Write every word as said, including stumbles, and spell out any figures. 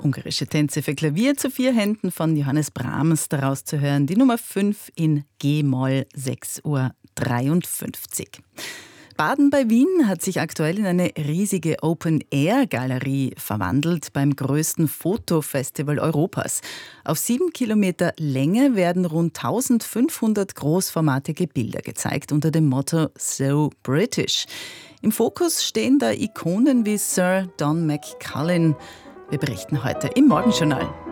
ungarische Tänze für Klavier zu vier Händen von Johannes Brahms daraus zu hören. Die Nummer fünf in G-Moll, sechs Uhr dreiundfünfzig. Baden bei Wien hat sich aktuell in eine riesige Open-Air-Galerie verwandelt beim größten Fotofestival Europas. Auf sieben Kilometer Länge werden rund eintausendfünfhundert großformatige Bilder gezeigt unter dem Motto So British. Im Fokus stehen da Ikonen wie Sir Don McCullin. Wir berichten heute im Morgenjournal.